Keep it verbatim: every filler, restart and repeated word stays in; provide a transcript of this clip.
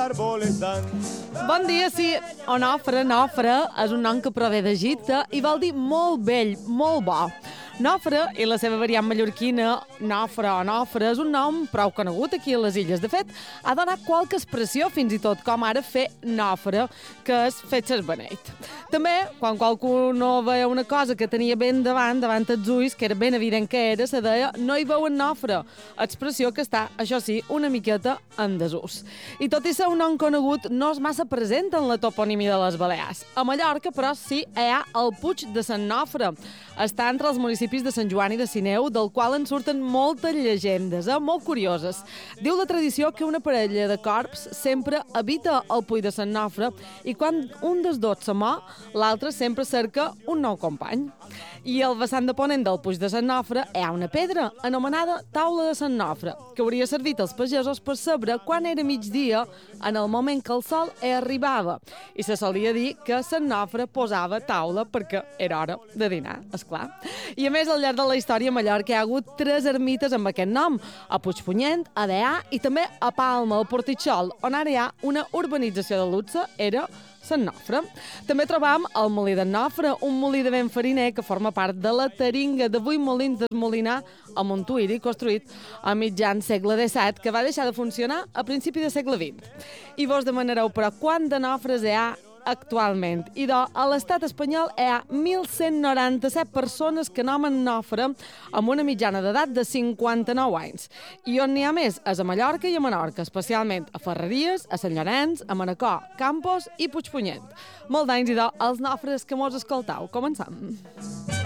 árboles dan. Bon dia, sí. Onofre, Nofre, és un nom que prové d'Egipte i vol dir molt vell, molt bo. Nofre i la seva variant mallorquina, Nofre o Nofre, és un nom prou conegut aquí a les illes. De fet, ha donat qualque expressió, fins i tot, com ara fer Nofre, que és fer ser beneit. També, quan qualcú no veia una cosa que tenia ben davant, davant els ulls, que era ben evident que era, se deia no hi veuen Nofre, expressió que està, això sí, una miqueta en desús. I tot i ser un nom conegut, no és massa present en la toponímia de les Balears. A Mallorca, però, sí hi ha el Puig de Sant Nofre. Està entre els municipis de Sant Joan i de Sineu, del qual en surten moltes llegendes, eh? molt curioses. Diu la tradició que una parella de corbs sempre habita al Puig de Sant Nofre i quan un dels dos se mor, l'altre sempre cerca un nou company. I al vessant de ponent del Puig de Sant Nofre hi ha una pedra anomenada Taula de Sant Nofre, que hauria servit als pagesos per saber quan era migdia en el moment que el sol hi arribava. I se solia dir que Sant Nofre posava taula perquè era hora de dinar, esclar. I a més, al llarg de la història a Mallorca hi ha hagut tres ermites amb aquest nom, a Puigpunyent, a Deià i també a Palma, al Portitxol, on ara hi ha una urbanització de luxe, era Sant Nofre. També trobam el Molí d'en Nofre, un molí de vent fariner que forma part de la taringa de vuit molins d'Esmolinar a Montuïri, construït a mitjan segle disset, que va deixar de funcionar a principi del segle vint. I vos demanareu, però, quant de nofres hi ha actualment? I do, a l'estat espanyol hi ha mil cent noranta-set persones que nomen Nofre amb una mitjana d'edat de cinquanta-nou anys. I on n'hi ha més és a Mallorca i a Menorca, especialment a Ferreries, a Sant Llorenç, a Manacor, Campos i Puigpunyent. Molt d'anys, i do, els nofres que mos escoltau. Començam.